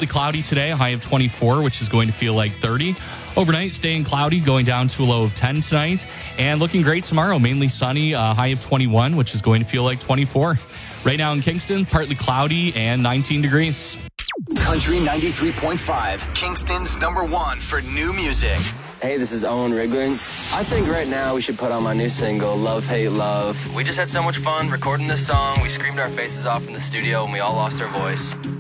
partly cloudy today, a high of 24, which is going to feel like 30. Overnight, staying cloudy, going down to a low of 10 tonight. And looking great tomorrow, mainly sunny, a high of 21, which is going to feel like 24. Right now in Kingston, partly cloudy and 19 degrees. Country 93.5, Kingston's #1 for new music. Hey, this is Owen Rigling. I think right now we should put on my new single, Love, Hate, Love. We just had so much fun recording this song. We screamed our faces off in the studio and we all lost our voice.